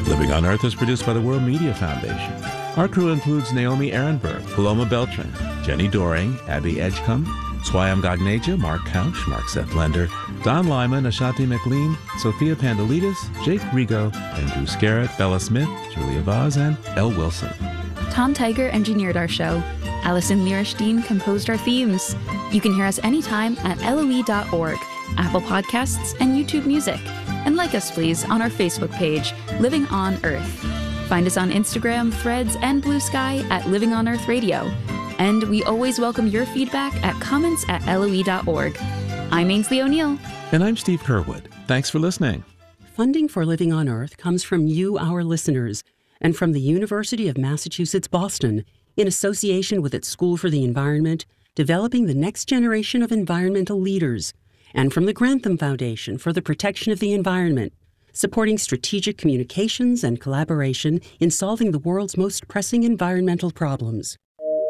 Living on Earth is produced by the World Media Foundation. Our crew includes Naomi Ehrenberg, Paloma Beltran, Jenny Doring, Abby Edgecombe, Swayam Gagneja, Mark Couch, Mark Seth Blender, Don Lyman, Ashanti McLean, Sophia Pandelides, Jake Rigo, Andrew Scarrett, Bella Smith, Julia Vaz, and Elle Wilson. Tom Tiger engineered our show. Alison Lierstein composed our themes. You can hear us anytime at LOE.org, Apple Podcasts, and YouTube Music. And like us, please, on our Facebook page, Living on Earth. Find us on Instagram, Threads, and Blue Sky at Living on Earth Radio. And we always welcome your feedback at comments@LOE.org. I'm Ainsley O'Neill. And I'm Steve Curwood. Thanks for listening. Funding for Living on Earth comes from you, our listeners, and from the University of Massachusetts, Boston, in association with its School for the Environment, developing the next generation of environmental leaders, and from the Grantham Foundation for the Protection of the Environment, supporting strategic communications and collaboration in solving the world's most pressing environmental problems.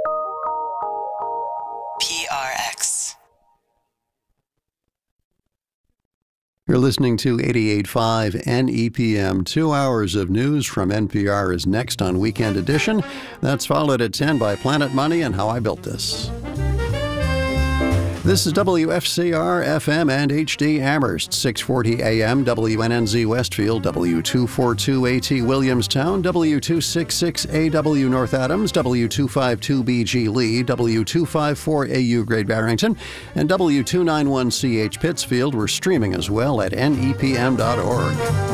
PRX. You're listening to 88.5 NEPM. 2 hours of news from NPR is next on Weekend Edition. That's followed at 10 by Planet Money and How I Built This. This is WFCR FM and HD Amherst, 640 AM, WNNZ Westfield, W242AT Williamstown, W266AW North Adams, W252BG Lee, W254AU Great Barrington, and W291CH Pittsfield. We're streaming as well at nepm.org.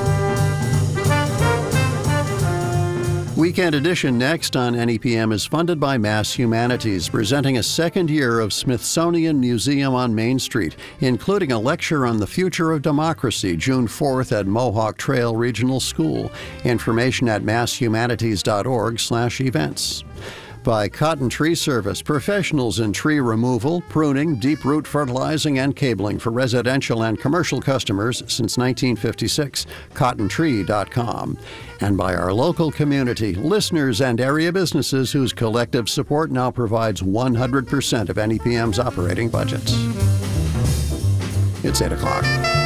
Weekend Edition next on NEPM is funded by Mass Humanities, presenting a second year of Smithsonian Museum on Main Street, including a lecture on the future of democracy, June 4th at Mohawk Trail Regional School. Information at masshumanities.org/events. By Cotton Tree Service, professionals in tree removal, pruning, deep root fertilizing, and cabling for residential and commercial customers since 1956. CottonTree.com. And by our local community, listeners and area businesses whose collective support now provides 100% of NEPM's operating budgets. It's 8 o'clock.